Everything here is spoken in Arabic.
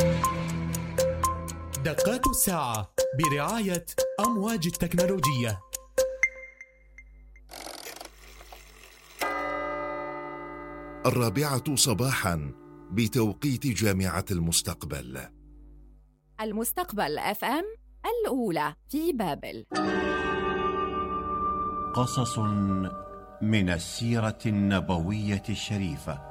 دقات الساعة برعاية أمواج التكنولوجية. 4 صباحا بتوقيت جامعة المستقبل. المستقبل FM الأولى في بابل. قصص من السيرة النبوية الشريفة